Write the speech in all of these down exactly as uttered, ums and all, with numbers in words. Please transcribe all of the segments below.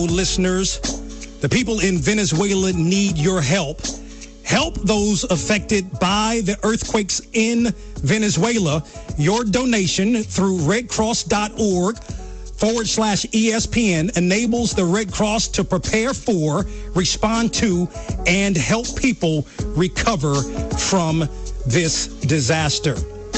Listeners, the people in Venezuela need your help. Help those affected by the earthquakes in Venezuela. Your donation through redcross.org forward slash ESPN enables the Red Cross to prepare for, respond to, and help people recover from this disaster.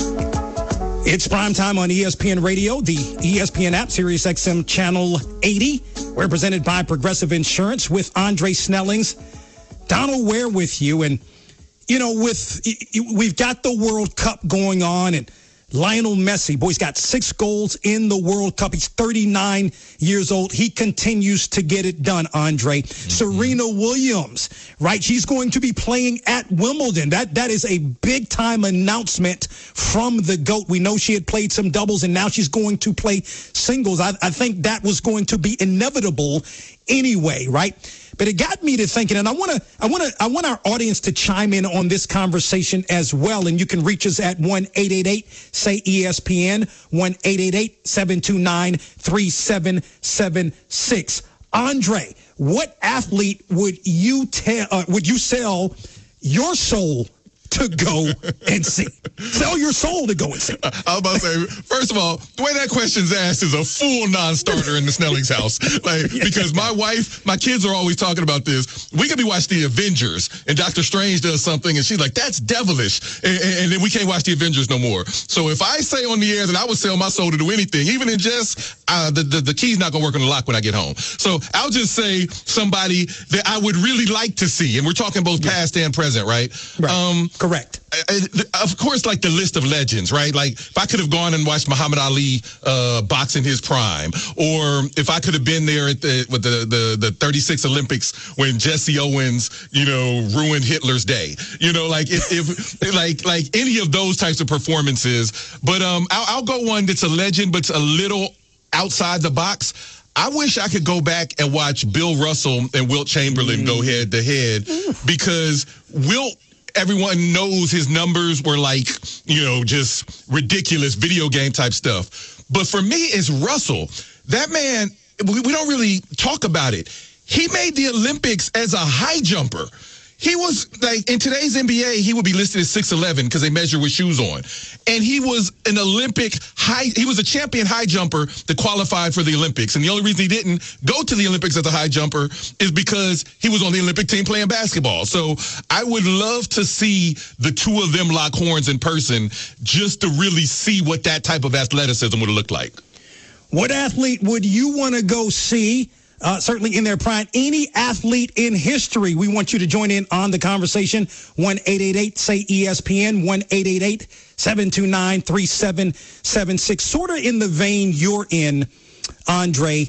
It's primetime on E S P N Radio, the E S P N app, Sirius X M Channel eighty. We're presented by Progressive Insurance with Andre Snellings. Donald Ware with you. And, you know, with we've got the World Cup going on, and Lionel Messi, boy, he's got six goals in the World Cup. He's thirty-nine years old. He continues to get it done, Andre. Mm-hmm. Serena Williams, right? She's going to be playing at Wimbledon. That That is a big-time announcement from the GOAT. We know she had played some doubles, and now she's going to play singles. I, I think that was going to be inevitable anyway, right? But it got me to thinking, and I want to, I want to, I want our audience to chime in on this conversation as well. And you can reach us at one eight eight eight say E S P N, one eight eight eight seven two nine three seven seven six. Andre, what athlete would you tell? Uh, would you sell your soul to go and see? Sell your soul to go and see. I was about to say, first of all, the way that question's asked is a full non-starter in the Snellings house. Like, because my wife, my kids are always talking about this. We could be watching the Avengers, and Doctor Strange does something, and she's like, that's devilish. And, and, and then we can't watch the Avengers no more. So if I say on the air that I would sell my soul to do anything, even in just, uh, the, the, the key's not going to work on the lock when I get home. So I'll just say somebody that I would really like to see. And we're talking both yeah. past and present, right? Right. Um, Correct. I, I, of course, like the list of legends, right? Like if I could have gone and watched Muhammad Ali uh, box in his prime, or if I could have been there at the with the, the the thirty-six Olympics when Jesse Owens, you know, ruined Hitler's day, you know, like if, if like like any of those types of performances. But um, I'll, I'll go one that's a legend, but a little outside the box. I wish I could go back and watch Bill Russell and Wilt Chamberlain mm. go head to head, because Wilt, everyone knows his numbers were like, you know, just ridiculous video game type stuff. But for me, it's Russell. That man, we, we don't really talk about it. He made the Olympics as a high jumper. He was like, in today's N B A, he would be listed as six eleven because they measure with shoes on. And he was an Olympic high, he was a champion high jumper that qualified for the Olympics. And the only reason he didn't go to the Olympics as a high jumper is because he was on the Olympic team playing basketball. So I would love to see the two of them lock horns in person just to really see what that type of athleticism would have looked like. What athlete would you want to go see? Uh, certainly in their prime, any athlete in history. We want you to join in on the conversation. one eight eight eight say E S P N, one eight eight eight seven two nine three seven seven six. Sort of in the vein you're in, Andre,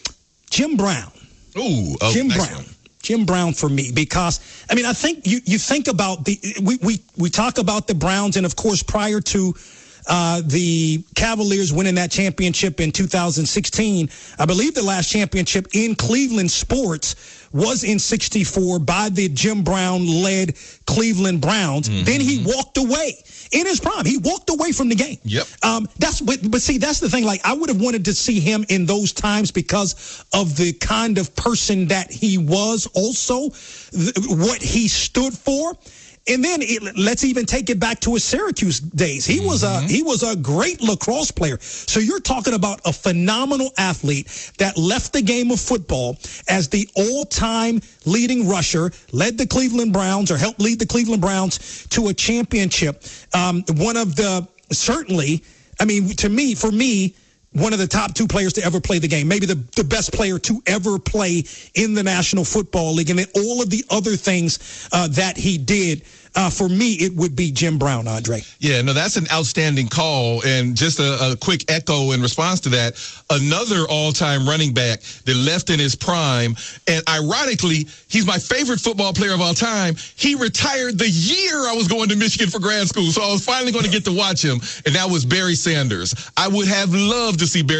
Jim Brown. Ooh, oh, Jim nice Brown. one. Jim Brown for me, because, I mean, I think you, you think about the, we, we, we talk about the Browns, and of course, prior to Uh, the Cavaliers winning that championship in two thousand sixteen. I believe the last championship in Cleveland sports was in sixty-four by the Jim Brown-led Cleveland Browns. Mm-hmm. Then he walked away in his prime. He walked away from the game. Yep. Um, that's but, but see, that's the thing. Like, I would have wanted to see him in those times because of the kind of person that he was, also th- what he stood for. And then it, let's even take it back to his Syracuse days. He mm-hmm. was a he was a great lacrosse player. So you're talking about a phenomenal athlete that left the game of football as the all-time leading rusher, led the Cleveland Browns or helped lead the Cleveland Browns to a championship. Um, one of the certainly, I mean, to me, for me, one of the top two players to ever play the game, maybe the, the best player to ever play in the National Football League. And then all of the other things uh, that he did, uh, for me, it would be Jim Brown, Andre. Yeah, no, that's an outstanding call. And just a, a quick echo in response to that, another all-time running back that left in his prime. And ironically, he's my favorite football player of all time. He retired the year I was going to Michigan for grad school. So I was finally going to get to watch him. And that was Barry Sanders. I would have loved to see Barry